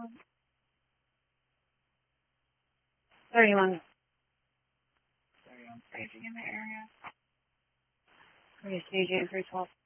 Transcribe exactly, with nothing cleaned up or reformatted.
thirty-one. thirty-one staging in the area. Pretty staging at three twelve.